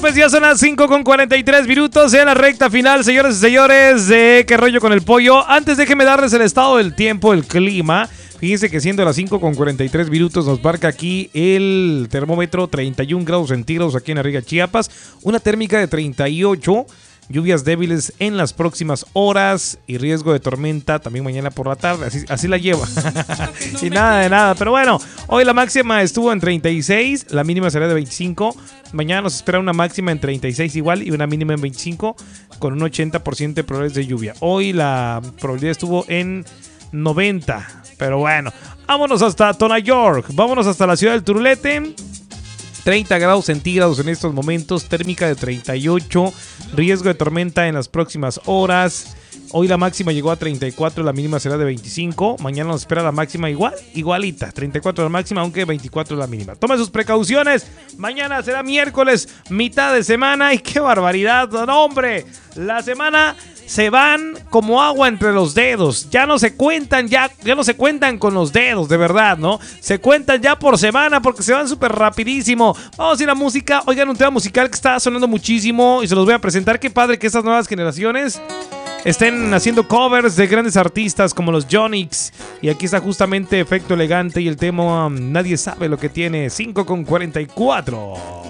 pues ya son las 5:43 en la recta final, señores y señores, de ¿Qué rollo con el pollo? Antes déjenme darles el estado del tiempo, el clima. Fíjense que siendo las 5:43 nos marca aquí el termómetro 31 grados centígrados aquí en Arriga, Chiapas. Una térmica de 38. Lluvias débiles en las próximas horas y riesgo de tormenta también mañana por la tarde. Así la lleva. Y nada de nada. Pero bueno, hoy la máxima estuvo en 36, la mínima será de 25. Mañana nos espera una máxima en 36 igual y una mínima en 25 con un 80% de probabilidades de lluvia. Hoy la probabilidad estuvo en 90. Pero bueno, vámonos hasta Tona York. Vámonos hasta la ciudad del Turulete. 30 grados centígrados en estos momentos, térmica de 38, riesgo de tormenta en las próximas horas. Hoy la máxima llegó a 34, la mínima será de 25. Mañana nos espera la máxima igualita, 34 la máxima, aunque 24 la mínima. Tomen sus precauciones, mañana será miércoles, mitad de semana y qué barbaridad, no, hombre, la semana se van como agua entre los dedos. Ya no se cuentan con los dedos, de verdad, ¿no? Se cuentan ya por semana porque se van súper rapidísimo. Vamos a ir a música. Oigan, un tema musical que está sonando muchísimo y se los voy a presentar. Qué padre que estas nuevas generaciones estén haciendo covers de grandes artistas como los Jonix. Y aquí está justamente Efecto Elegante y el tema Nadie sabe lo que tiene. 5:44.